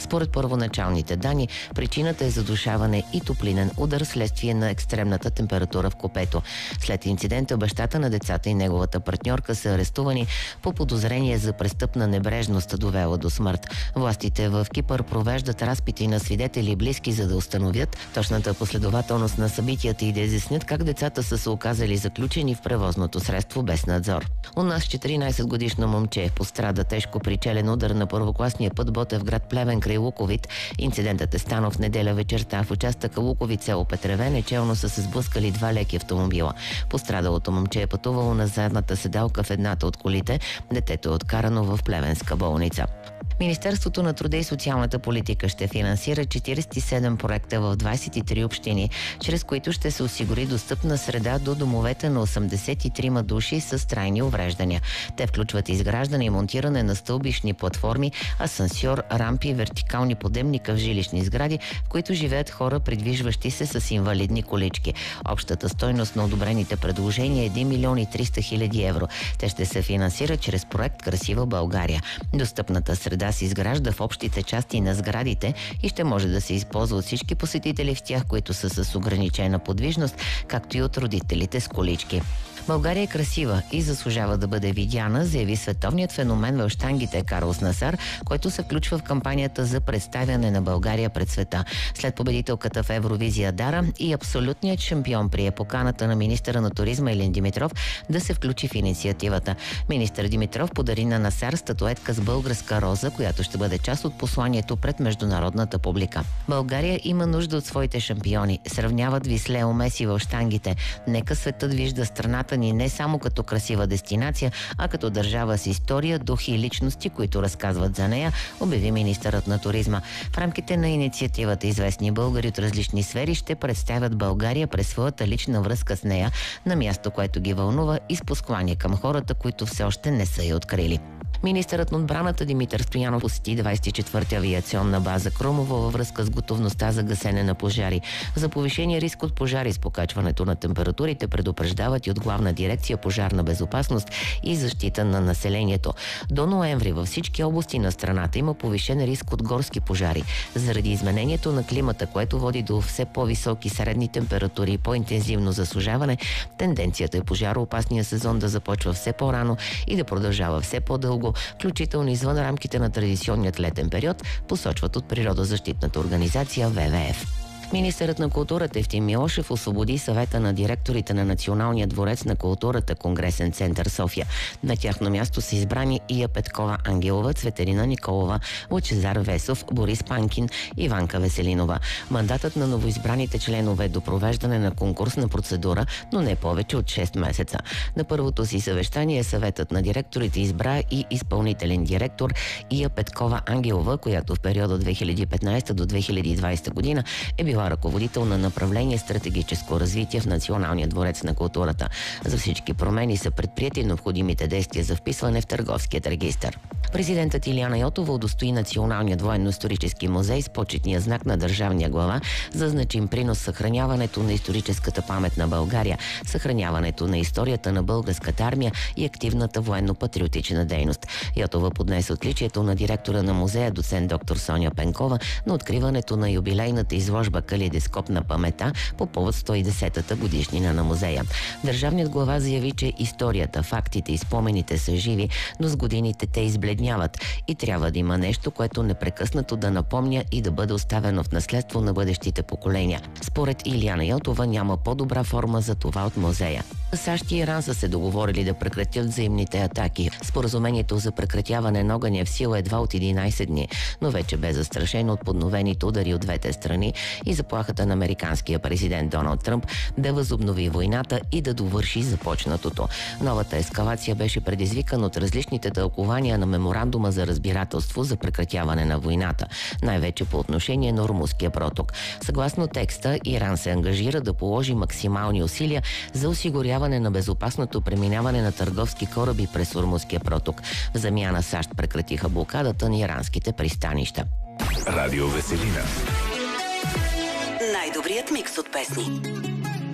Според първоначалните данни, причината е задушаване и топлинен удар следствие на екстремната температура в купето. След инцидента бащата на децата и неговата партньорка са арестувани по подозрение за престъпна небрежност, довела до смърт. Властите в Кипър провеждат разпити на свидетели и близки, за да установят точната последователност на събитията и да изяснят как децата са се оказали заключени в превозното средство без надзор. У нас 14-годишно момче пострада тежко при челен удар на първокласния път Ботевград Плевен край Луковит. Инцидентът е станал в неделя вечерта в участъка Луковит село Петревене. Челно са се сблъскали два леки автомобила. Пострадалото момче е пътувало на задната седалка в едната от колите. Детето е откарано в плевенска болница. Министерството на труда и социалната политика ще финансира 47 проекта в 23 общини, чрез които ще се осигури достъпна среда до домовете на 83 души с трайни увреждания. Те включват изграждане и монтиране на стълбищни платформи, асансьор, рампи и вертикални подемника в жилищни сгради, в които живеят хора, придвижващи се с инвалидни колички. Общата стойност на одобрените предложения е 1 милион и 300 хиляди евро. Те ще се финансират чрез проект "Красива България". Достъпната среда се изгражда в общите части на сградите и ще може да се използва от всички посетители в тях, които са с ограничена подвижност, както и от родителите с колички. България е красива и заслужава да бъде видяна, заяви световният феномен в щангите Карлос Насар, който се включва в кампанията за представяне на България пред света. След победителката в Евровизия Дара и абсолютният шампион прие поканата на министъра на туризма Илин Димитров да се включи в инициативата. Министър Димитров подари на Насар статуетка с българска роза, която ще бъде част от посланието пред международната публика. България има нужда от своите шампиони. Сравняват ви с Лео Меси в щангите. Нека светът вижда страната ни не само като красива дестинация, а като държава с история, дух и личности, които разказват за нея, обяви министърът на туризма. В рамките на инициативата известни българи от различни сфери ще представят България през своята лична връзка с нея на място, което ги вълнува, и с послание към хората, които все още не са я открили. Министърът на отбраната Димитър Стоянов посети 24-та авиационна база Крумово във връзка с готовността за гасене на пожари. За повишения риск от пожари с покачването на температурите предупреждават и от Главна дирекция "Пожарна безопасност и защита на населението". До ноември във всички области на страната има повишен риск от горски пожари. Заради изменението на климата, което води до все по-високи средни температури и по-интензивно засушаване, тенденцията е пожароопасния сезон да започва все по-рано и да продължава все по-дълго, включително извън рамките на традиционният летен период, посочват от природозащитната организация ВВФ. Министърът на културата Евтим Милошев освободи съвета на директорите на Националния дворец на културата Конгресен център София. На тяхно място са избрани Ия Петкова-Ангелова, Цветелина Николова, Лъчезар Весов, Борис Панкин, Иванка Веселинова. Мандатът на новоизбраните членове е до провеждане на конкурсна процедура, но не повече от 6 месеца. На първото си съвещание съветът на директорите избра и изпълнителен директор Ия Петкова-Ангелова, която в периода 2015 до 2020 година е била ръководител на направление стратегическо развитие в Националния дворец на културата. За всички промени са предприети необходимите действия за вписване в търговският регистър. Президентът Илияна Йотова удостои Националният военно-исторически музей с почетния знак на държавния глава за значим принос в съхраняването на историческата памет на България, съхраняването на историята на българската армия и активната военно-патриотична дейност. Йотова поднесе отличието на директора на музея доцент доктор Соня Пенкова на откриването на юбилейната изложба "Калейдоскоп на паметта" по повод 110-та годишнина на музея. Държавният глава заяви, че историята, фактите и спомените са живи, но с годините те избледняват и трябва да има нещо, което непрекъснато да напомня и да бъде оставено в наследство на бъдещите поколения. Според Илияна Йотова няма по-добра форма за това от музея. САЩ и Иран са се договорили да прекратят взаимните атаки. Споразумението за прекратяване на огъня е в сила едва от 11 дни, но вече бе застрашено от подновените удари от двете страни и заплахата на американския президент Доналд Тръмп да възобнови войната и да довърши започнатото. Новата ескалация беше предизвикана от различните тълкования на меморандума за разбирателство за прекратяване на войната, най-вече по отношение на Ормузския проток. Съгласно текста, Иран се ангажира да положи максимални усилия за осигуряване на безопасното преминаване на търговски кораби през Ормузския проток. В замяна САЩ прекратиха блокадата на иранските пристанища. Радио Веселина. Най-добрият микс от песни.